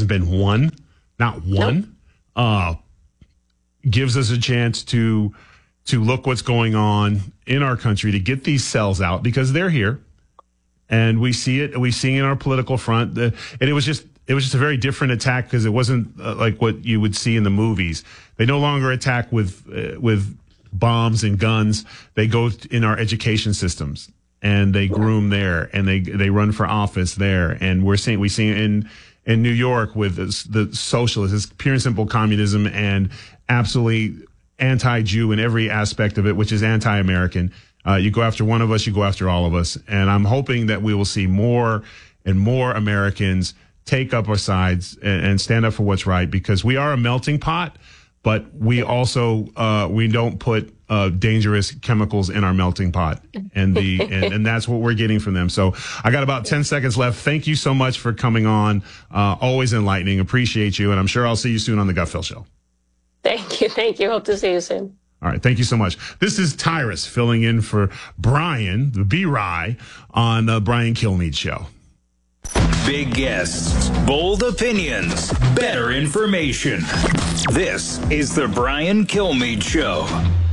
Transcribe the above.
hasn't been one, not one. Nope. Gives us a chance to look what's going on in our country, to get these cells out, because they're here, and we see it. We see it in our political front, and it was just a very different attack, because it wasn't like what you would see in the movies. They no longer attack with bombs and guns. They go in our education systems, and they groom there, and they run for office there, and we see it in New York with the socialists. It's pure and simple communism, and absolutely anti-Jew in every aspect of it, which is anti-American. You go after one of us, you go after all of us. And I'm hoping that we will see more and more Americans take up our sides and stand up for what's right, because we are a melting pot, but we also, we don't put dangerous chemicals in our melting pot, and that's what we're getting from them. So I got about 10 seconds left. Thank you so much for coming on. Always enlightening. Appreciate you. And I'm sure I'll see you soon on the Gutfeld Show. Thank you. Hope to see you soon. All right. Thank you so much. This is Tyrus filling in for Brian, the B-Rye, on the Brian Kilmeade Show. Big guests, bold opinions, better information. This is the Brian Kilmeade Show.